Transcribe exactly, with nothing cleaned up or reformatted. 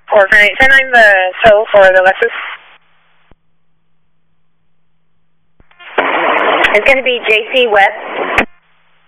Or can I send in the tow for the Lexus? It's going to be J C West.